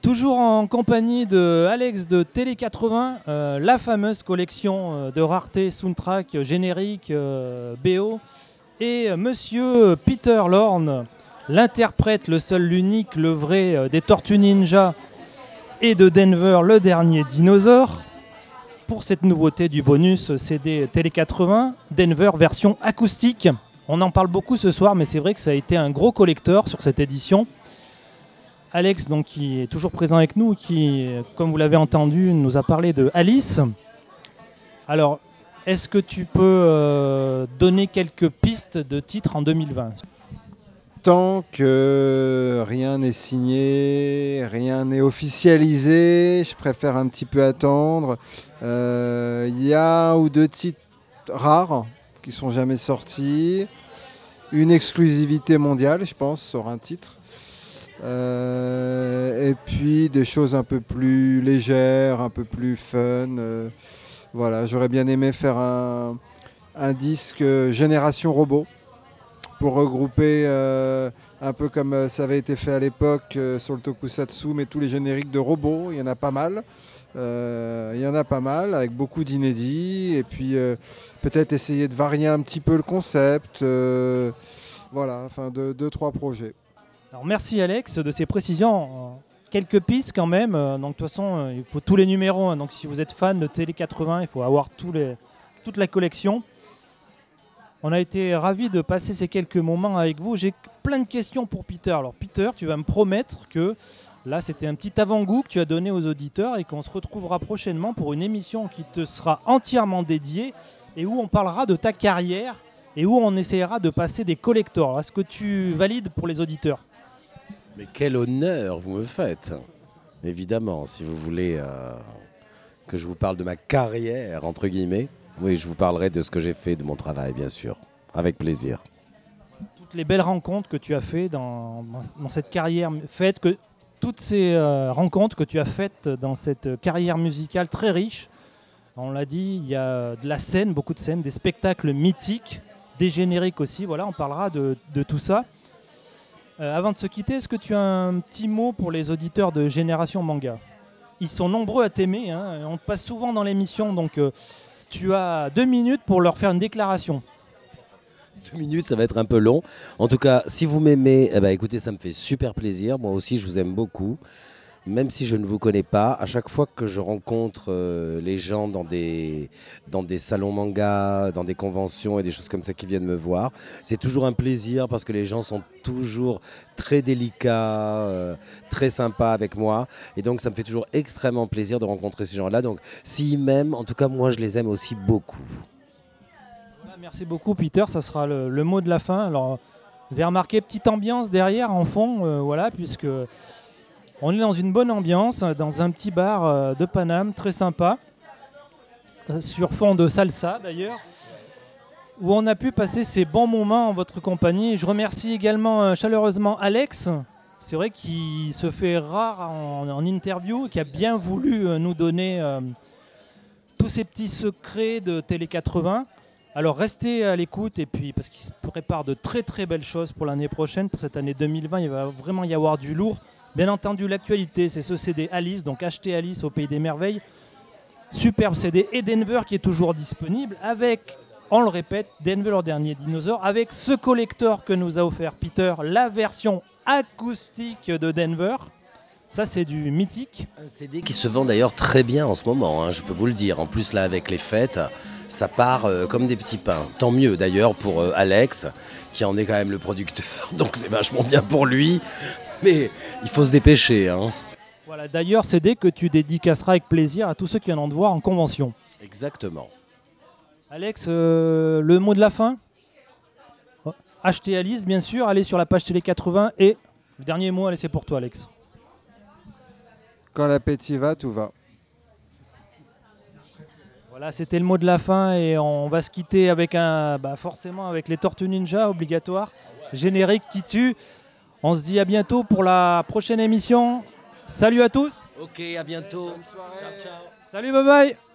Toujours en compagnie de Alex de Télé 80, la fameuse collection de raretés, soundtrack, générique, BO, et Monsieur Peter Lorne, l'interprète, le seul, l'unique, le vrai des Tortues Ninja et de Denver, le dernier dinosaure, pour cette nouveauté du bonus CD Télé 80, Denver version acoustique. On en parle beaucoup ce soir, mais c'est vrai que ça a été un gros collector sur cette édition. Alex, donc, qui est toujours présent avec nous, qui, comme vous l'avez entendu, nous a parlé de Alice. Alors, est-ce que tu peux donner quelques pistes de titres en 2020 ? Tant que rien n'est signé, rien n'est officialisé, je préfère un petit peu attendre. Il y a un ou deux titres rares qui ne sont jamais sortis. Une exclusivité mondiale, je pense, sur un titre. Et puis des choses un peu plus légères, un peu plus fun. Voilà, j'aurais bien aimé faire un disque Génération Robot pour regrouper un peu comme ça avait été fait à l'époque sur le Tokusatsu, mais tous les génériques de robots, il y en a pas mal. Avec beaucoup d'inédits. Et puis peut-être essayer de varier un petit peu le concept. Voilà, enfin deux, trois projets. Alors, merci Alex de ces précisions. Quelques pistes quand même. Donc, de toute façon, il faut tous les numéros. Donc, si vous êtes fan de Télé 80, il faut avoir toute la collection. On a été ravis de passer ces quelques moments avec vous. J'ai plein de questions pour Peter. Alors, Peter, tu vas me promettre que là, c'était un petit avant-goût que tu as donné aux auditeurs et qu'on se retrouvera prochainement pour une émission qui te sera entièrement dédiée et où on parlera de ta carrière et où on essaiera de passer des collectors. Est-ce que tu valides pour les auditeurs ? Mais quel honneur vous me faites. Évidemment, si vous voulez que je vous parle de ma carrière, entre guillemets, oui, je vous parlerai de ce que j'ai fait, de mon travail, bien sûr, avec plaisir. Toutes les belles rencontres que tu as faites dans cette carrière, toutes ces rencontres que tu as faites dans cette carrière musicale très riche. On l'a dit, il y a de la scène, beaucoup de scènes, des spectacles mythiques, des génériques aussi. Voilà, on parlera de tout ça. Avant de se quitter, est-ce que tu as un petit mot pour les auditeurs de Génération Manga ? Ils sont nombreux à t'aimer, hein. On te passe souvent dans l'émission, donc tu as 2 minutes pour leur faire une déclaration. 2 minutes, ça va être un peu long. En tout cas, si vous m'aimez, écoutez, ça me fait super plaisir. Moi aussi, je vous aime beaucoup. Même si je ne vous connais pas, à chaque fois que je rencontre les gens dans des salons manga, dans des conventions et des choses comme ça qui viennent me voir, c'est toujours un plaisir parce que les gens sont toujours très délicats, très sympas avec moi. Et donc, ça me fait toujours extrêmement plaisir de rencontrer ces gens-là. Donc, s'ils m'aiment, en tout cas, moi, je les aime aussi beaucoup. Merci beaucoup, Peter. Ça sera le mot de la fin. Alors, vous avez remarqué, petite ambiance derrière, en fond, voilà, puisque... On est dans une bonne ambiance, dans un petit bar de Paname, très sympa, sur fond de salsa d'ailleurs, où on a pu passer ces bons moments en votre compagnie. Je remercie également chaleureusement Alex, c'est vrai qu'il se fait rare en interview, qui a bien voulu nous donner tous ces petits secrets de Télé 80. Alors restez à l'écoute, et puis parce qu'il se prépare de très très belles choses pour l'année prochaine, pour cette année 2020, il va vraiment y avoir du lourd. Bien entendu, l'actualité, c'est ce CD Alice, donc achetez Alice au Pays des Merveilles. Superbe CD, et Denver qui est toujours disponible avec, on le répète, Denver le dernier dinosaure, avec ce collector que nous a offert Peter, la version acoustique de Denver. Ça, c'est du mythique. Un CD qui se vend d'ailleurs très bien en ce moment, hein, je peux vous le dire. En plus, là, avec les fêtes, ça part comme des petits pains. Tant mieux d'ailleurs pour Alex, qui en est quand même le producteur, donc c'est vachement bien pour lui. Mais il faut se dépêcher. Hein. Voilà, d'ailleurs, CD que tu dédicaceras avec plaisir à tous ceux qui viendront te voir en convention. Exactement. Alex, le mot de la fin ? Achetez Alice, bien sûr, allez sur la page Télé 80 et le dernier mot, allez, c'est pour toi, Alex. Quand l'appétit va, tout va. Voilà, c'était le mot de la fin et on va se quitter avec forcément avec les Tortues Ninja, obligatoire. Générique qui tue. On se dit à bientôt pour la prochaine émission. Salut à tous. Ok, à bientôt. Bonne soirée. Ciao, ciao. Salut, bye bye.